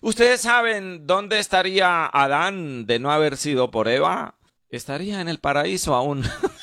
¿Ustedes saben dónde estaría Adán de no haber sido por Eva? Estaría en el paraíso aún.